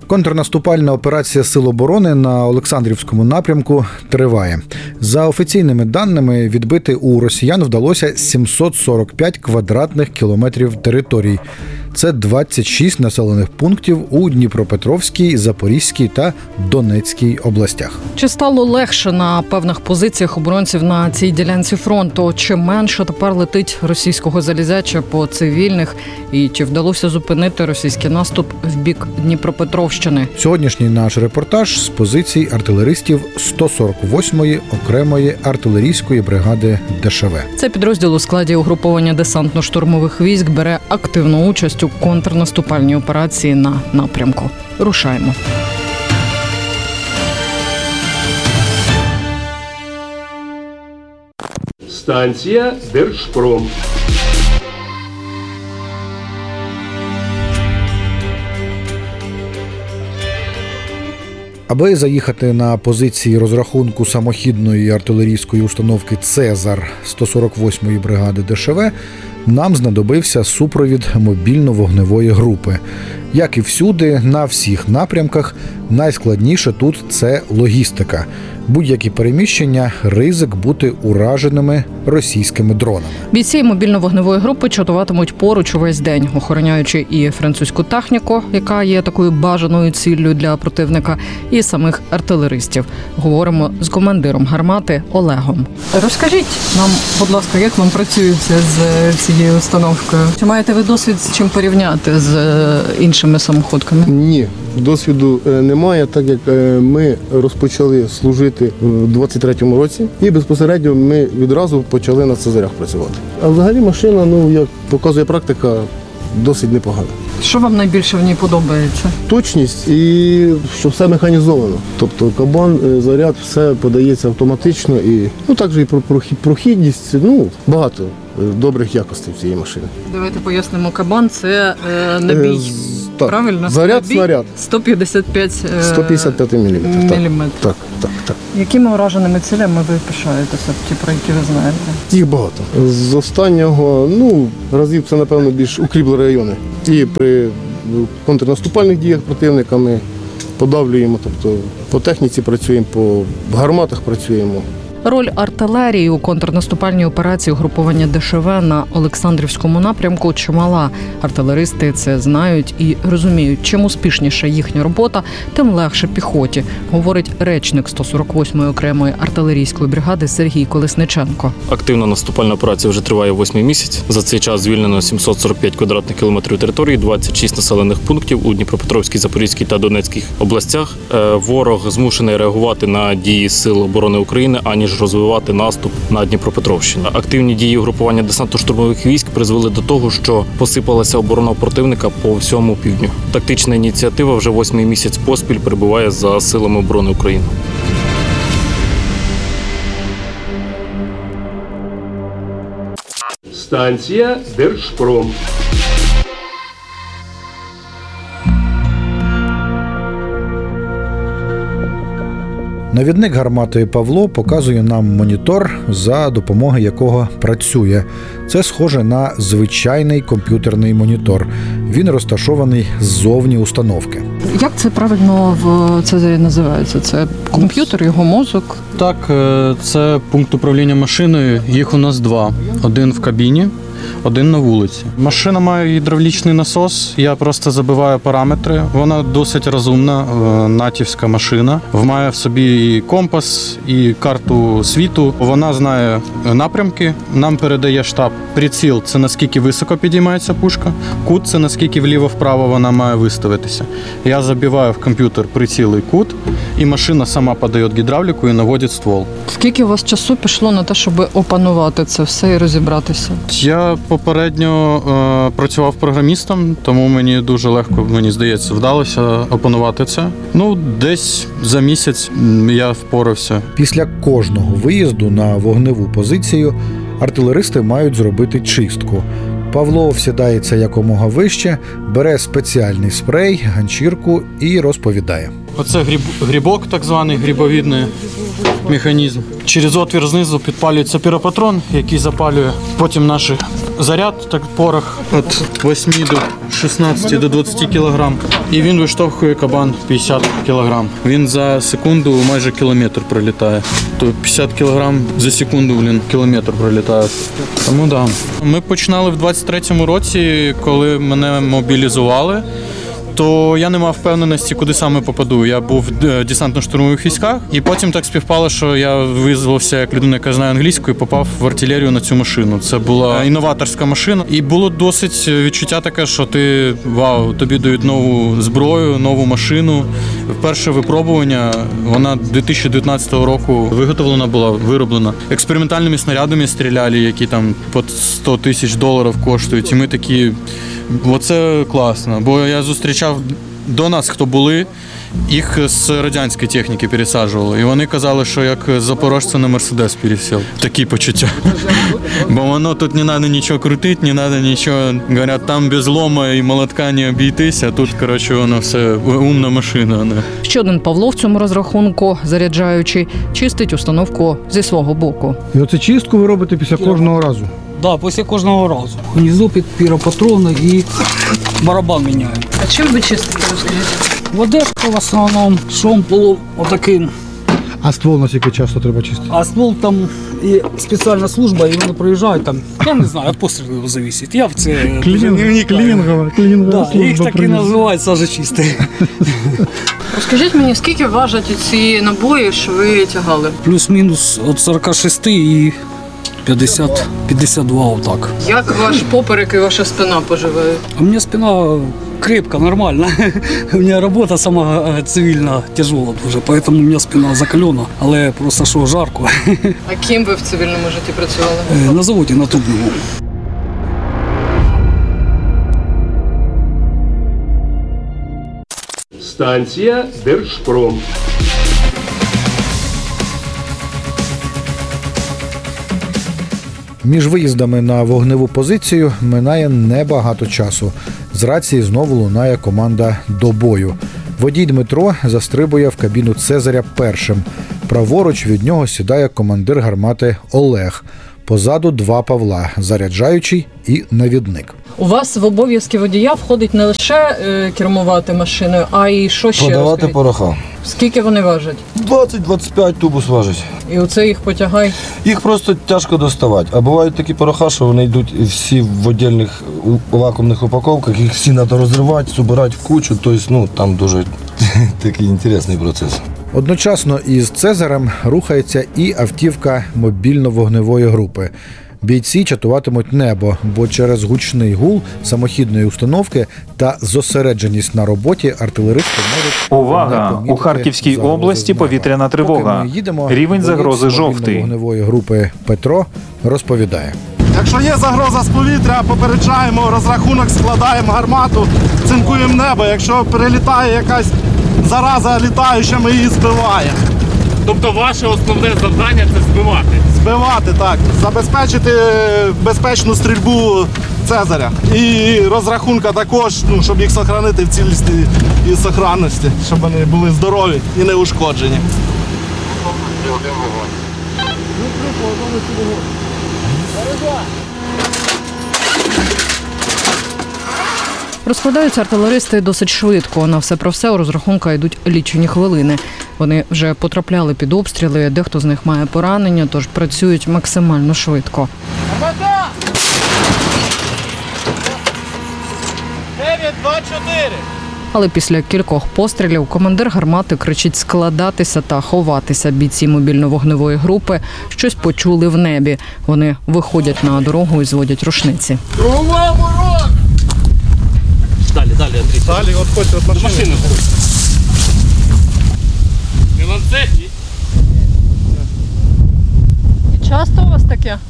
Контрнаступальна операція Сил оборони на Олександрівському напрямку триває. За офіційними даними, відбити у росіян вдалося 745 квадратних кілометрів територій. Це 26 населених пунктів у Дніпропетровській, Запорізькій та Донецькій областях. Чи стало легше на певних позиціях оборонців на цій ділянці фронту? Чи менше тепер летить російського залізяча по цивільних? І чи вдалося зупинити російський наступ в бік Дніпропетровщини? Сьогоднішній наш репортаж з позицій артилеристів 148-ї окремої артилерійської бригади ДШВ. Цей підрозділ у складі угруповання десантно-штурмових військ бере активну участь у контрнаступальній операції на напрямку. Рушаємо. Станція Держпром. Аби заїхати на позиції розрахунку самохідної артилерійської установки «Цезар» 148-ї бригади ДШВ, нам знадобився супровід мобільно-вогневої групи. Як і всюди, на всіх напрямках, найскладніше тут – це логістика. Будь-які переміщення – ризик бути ураженими російськими дронами. Бійці мобільно-вогневої групи чатуватимуть поруч увесь день, охороняючи і французьку техніку, яка є такою бажаною ціллю для противника, і самих артилеристів. Говоримо з командиром гармати Олегом. Розкажіть нам, будь ласка, як вам працюється з цією установкою? Чи маєте ви досвід з чим порівняти з іншими самоходками? Ні, досвіду немає, так як ми розпочали служити в 23-му році і безпосередньо ми відразу почали на «Цезарях» працювати. А взагалі машина, як показує практика, досить непогана. Що вам найбільше в ній подобається? Точність і що все механізовано. Тобто кабан, заряд, все подається автоматично і також і прохідність, багато добрих якостей в цієї машини. Давайте пояснимо, кабан – це набій, правильно? Заряд, набій снаряд. 155 мм. Так. Якими ураженими цілями ви пишаєтеся, ті, про які ви знаєте? Їх багато. З останнього, разів це, напевно, більш укріплені райони. І при контрнаступальних діях противника ми подавлюємо, тобто по техніці працюємо, по гарматах працюємо. Роль артилерії у контрнаступальній операції угруповання ДШВ на Олександрівському напрямку чимала. Артилеристи це знають і розуміють, чим успішніша їхня робота, тим легше піхоті, говорить речник 148-ї окремої артилерійської бригади Сергій Колесниченко. Активна наступальна операція вже триває 8-й місяць. За цей час звільнено 745 квадратних кілометрів території, 26 населених пунктів у Дніпропетровській, Запорізькій та Донецькій областях. Ворог змушений реагувати на дії Сил оборони України, аніж розвивати наступ на Дніпропетровщині. Активні дії угрупування десантно-штурмових військ призвели до того, що посипалася оборона противника по всьому півдню. Тактична ініціатива вже 8-й місяць поспіль перебуває за Силами оборони України. Станція Держпром. Навідник гармати Павло показує нам монітор, за допомогою якого працює. Це схоже на звичайний комп'ютерний монітор. Він розташований ззовні установки. Як це правильно в «Цезарі» називається? Це комп'ютер, його мозок? Так, це пункт управління машиною. Їх у нас два. Один в кабіні, один на вулиці. Машина має гідравлічний насос, я просто забиваю параметри. Вона досить розумна, натівська машина. Має в собі і компас, і карту світу. Вона знає напрямки, нам передає штаб. Приціл – це наскільки високо підіймається пушка, кут – це наскільки вліво-вправо вона має виставитися. Я забиваю в комп'ютер приціл і кут, і машина сама подає гідравліку і наводить ствол. Скільки у вас часу пішло на те, щоб опанувати це все і розібратися? Я попередньо працював програмістом, тому мені дуже легко, мені здається, вдалося опанувати це. Десь за місяць я впорався. Після кожного виїзду на вогневу позицію артилеристи мають зробити чистку. Павло всідається якомога вище, бере спеціальний спрей, ганчірку і розповідає. Оце грибок, так званий грибовідний механізм. Через отвір знизу підпалюється піропатрон, який запалює. Потім наші заряд, так порох від 8 до 16 до 20 кг. І він виштовхує кабан 50 кг. Він за секунду майже кілометр пролітає. То 50 кг за секунду, кілометр пролітає. Тому да. Ми починали в 23-му році, коли мене мобілізували. То я не мав впевненості, куди саме попаду. Я був в десантно-штурмових військах, і потім так співпало, що я визвався як людина, яка знає англійську, і попав в артилерію на цю машину. Це була інноваторська машина. І було досить відчуття таке, що ти, вау, тобі дають нову зброю, нову машину. Перше випробування, вона 2019 року виготовлена була, вироблена. Експериментальними снарядами стріляли, які там по $100 тисяч коштують. І ми такі, оце класно, бо я зустрічав до нас, хто були, їх з радянської техніки пересаджували. І вони казали, що як запорожця на Мерседес пересів. Такі почуття. Бо воно тут не треба нічого крутити, не треба нічого. Говорять, там без лома і молотка не обійтися, а тут, коротше, воно все умна машина. Ще один Павло в цьому розрахунку, заряджаючий, чистить установку зі свого боку. І оце чистку ви робите після кожного разу? Да, після кожного разу. Внизу під піропатрони і барабан міняємо. А чим ви чистите, розкажіть? Водешка в основному, шомполом отаким. А ствол наскільки часто треба чистити? А ствол там і спеціальна служба, і вони приїжджають там. Я не знаю, від пострілів залежить. Я в це не вникаю. Да, їх так і називають сажечисти. Розкажіть мені, скільки важать ці набої, що ви тягали? Плюс-мінус від 46 і 52 отак. Як ваш поперек і ваша спина поживають? У мене спина крепка, нормальна. У мене робота сама цивільна, тяжела дуже, поэтому у мене спина закалена, але просто що жарко. А ким ви в цивільному житті працювали? На заводі, на трубному. Станція Держпром. Між виїздами на вогневу позицію минає небагато часу. З рації знову лунає команда «До бою». Водій Дмитро застрибує в кабіну «Цезаря» першим. Праворуч від нього сідає командир гармати Олег. Позаду два Павла – заряджаючий і навідник. У вас в обов'язки водія входить не лише кермувати машиною, а й що ще? Подавати розкажіть? пороха. Скільки вони важать? 20-25 тубус важить. І оце їх потягай? Їх просто тяжко доставати. А бувають такі пороха, що вони йдуть всі в віддільних вакуумних упаковках, їх всі треба розривати, збирати в кучу. Тобто, там дуже такий інтересний процес. Одночасно із «Цезарем» рухається і автівка мобільно-вогневої групи. Бійці чатуватимуть небо, бо через гучний гул самохідної установки та зосередженість на роботі артилеристи можуть... Увага! У Харківській області повітряна тривога. Рівень загрози жовтий. Мобільно-вогневої групи Петро розповідає. Якщо є загроза з повітря, попереджаємо, розрахунок складаємо гармату, цинкуємо небо. Якщо перелітає якась зараза літаюча, ми її збиваємо. Тобто ваше основне завдання – це збивати? Збивати, так. Забезпечити безпечну стрільбу Цезаря. І розрахунка також, щоб їх зберігати в цілісті і сохранності, щоб вони були здорові і не ушкоджені. Розкладаються артилеристи досить швидко. На все про все у розрахунку йдуть лічені хвилини. Вони вже потрапляли під обстріли, дехто з них має поранення, тож працюють максимально швидко. 9-2-4. Але після кількох пострілів командир гармати кричить складатися та ховатися. Бійці мобільно-вогневої групи щось почули в небі. Вони виходять на дорогу і зводять рушниці. Далі, Андрій. Далі, відходьте від машини. Не ланцеті. І часто у вас таке?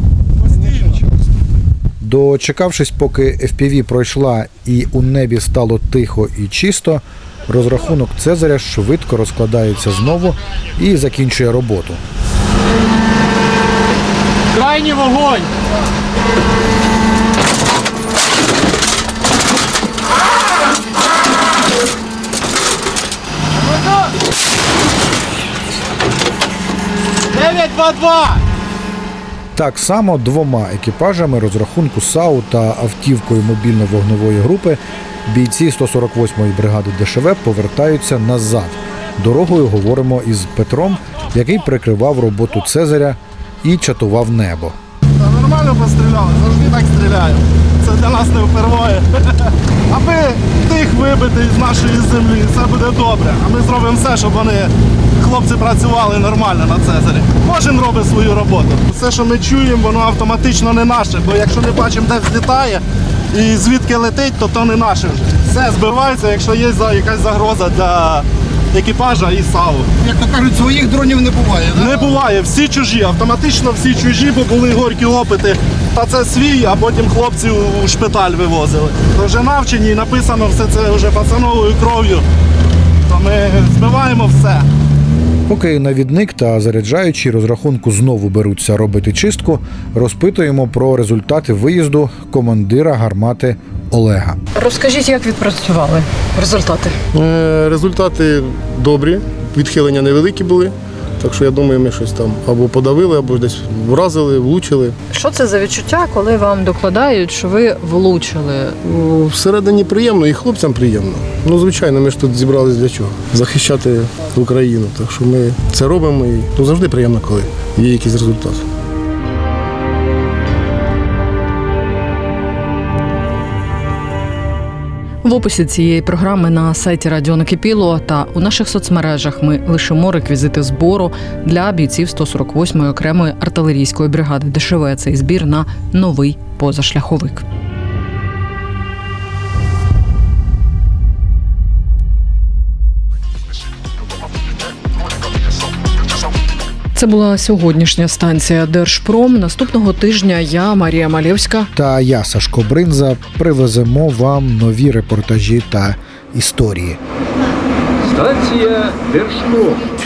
Дочекавшись, поки FPV пройшла і у небі стало тихо і чисто, розрахунок «Цезаря» швидко розкладається знову і закінчує роботу. Крайній вогонь! Так само 2 екіпажами розрахунку САУ та автівкою мобільно-вогневої групи бійці 148-ї бригади ДШВ повертаються назад. Дорогою говоримо із Петром, який прикривав роботу Цезаря і чатував небо. Та нормально постріляли, завжди так стріляють. Це для нас не впервые. Аби тих вибити з нашої землі, все буде добре. А ми зробимо все, щоб хлопці працювали нормально на Цезарі. Кожен робить свою роботу. Все, що ми чуємо, воно автоматично не наше, бо якщо не бачимо, де злітає і звідки летить, то не наше вже. Все збивається, якщо є якась загроза для екіпажа і САУ. Як то кажуть, своїх дронів не буває, так? Не буває, всі чужі, автоматично всі чужі, бо були горькі опити. Та це свій, а потім хлопців у шпиталь вивозили. То вже навчені і написано все це вже пацановою кров'ю. То ми збиваємо все. Поки навідник та заряджаючий розрахунку знову беруться робити чистку, розпитуємо про результати виїзду командира гармати Олега. Розкажіть, як відпрацювали результати? Результати добрі, відхилення невеликі були. Так що я думаю, ми щось там або подавили, або десь вразили, влучили. Що це за відчуття, коли вам докладають, що ви влучили? Всередині приємно і хлопцям приємно. Ну, звичайно, ми ж тут зібрались для чого? Захищати Україну. Так що ми це робимо і завжди приємно, коли є якийсь результат. В описі цієї програми на сайті Радіо Накипіло та у наших соцмережах ми лишимо реквізити збору для бійців 148-ї окремої артилерійської бригади ДШВ. Цей збір на новий позашляховик. Це була сьогоднішня станція Держпром. Наступного тижня я, Марія Малєвська та я, Сашко Бринза, привеземо вам нові репортажі та історії. Станція Держпром.